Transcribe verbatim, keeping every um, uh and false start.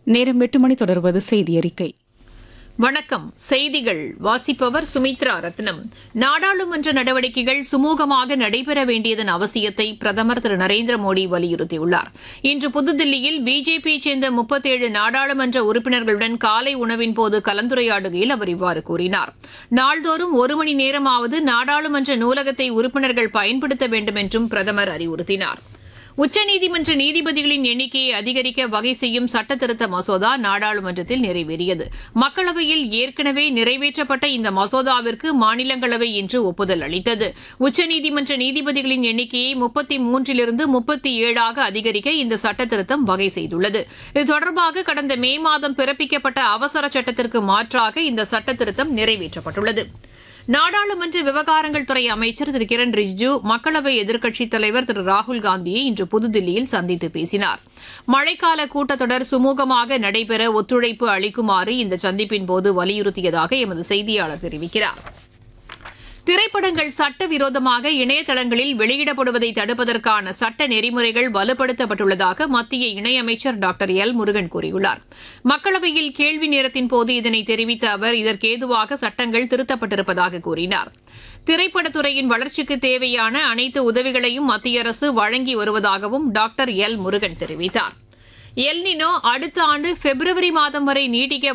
நேரம் எட்டு மணி தொடர்வது செய்தி அறிக்கை. வணக்கம். செய்திகள் வாசிப்பவர் சுமித்ரா ரத்னம். நாடாளுமன்ற நடவடிக்கைகள் சுமூகமாக நடைபெற வேண்டியதன் அவசியத்தை பிரதமர் திரு நரேந்திர மோடி வலியுறுத்தியுள்ளார். இன்று புதுதில்லியில் பிஜேபியைச் சேர்ந்த முப்பத்தேழு நாடாளுமன்ற உறுப்பினர்களுடன் காலை உணவின் போது கலந்துரையாடுகையில் அவர் இவ்வாறு கூறினார். நாள்தோறும் ஒரு மணி நேரமாவது நாடாளுமன்ற நூலகத்தை உறுப்பினர்கள் பயன்படுத்த வேண்டும் என்றும் பிரதமர் அறிவுறுத்தினார். உச்சநீதிமன்ற நீதிபதிகளின் எண்ணிக்கையை அதிகரிக்க வகை செய்யும் சட்டத்திருத்த மசோதா நாடாளுமன்றத்தில் நிறைவேறியது. மக்களவையில் ஏற்கனவே நிறைவேற்றப்பட்ட இந்த மசோதாவிற்கு மாநிலங்களவை இன்று ஒப்புதல் அளித்தது. உச்சநீதிமன்ற நீதிபதிகளின் எண்ணிக்கையை முப்பத்தி மூன்றிலிருந்து முப்பத்தி ஏழாக அதிகரிக்க இந்த சட்டத்திருத்தம் வகை செய்துள்ளது. இது தொடர்பாக கடந்த மே மாதம் பிறப்பிக்கப்பட்ட அவசர சட்டத்திற்கு மாற்றாக இந்த சட்டத்திருத்தம் நிறைவேற்றப்பட்டுள்ளது. நாடாளுமன்ற விவகாரங்கள் துறை அமைச்சர் திரு கிரண் ரிஜிஜு மக்களவை எதிர்க்கட்சித் தலைவர் திரு ராகுல்காந்தியை இன்று புதுதில்லியில் சந்தித்து பேசினார். மழைக்கால கூட்டத்தொடர் சுமூகமாக நடைபெற ஒத்துழைப்பு அளிக்குமாறு இந்த சந்திப்பின் போது வலியுறுத்தியதாக எமது செய்தியாளர் தெரிவிக்கிறார். திரைப்படங்கள் சட்டவிரோதமாக இணையதளங்களில் வெளியிடப்படுவதை தடுப்பதற்கான சட்ட நெறிமுறைகள் வலுப்படுத்தப்பட்டுள்ளதாக மத்திய இணையமைச்சர் டாக்டர் எல் முருகன் கூறியுள்ளார். மக்களவையில் கேள்வி நேரத்தின் போது இதனை தெரிவித்த அவர் இதற்கேதுவாக சட்டங்கள் திருத்தப்பட்டிருப்பதாக கூறினார். திரைப்படத்துறையின் வளர்ச்சிக்கு தேவையான அனைத்து உதவிகளையும் மத்திய அரசு வழங்கி வருவதாகவும் டாக்டர் எல் முருகன் தெரிவித்தார். எல்னினோ அடுத்த ஆண்டு பிப்ரவரி மாதம் வரை நீடிக்க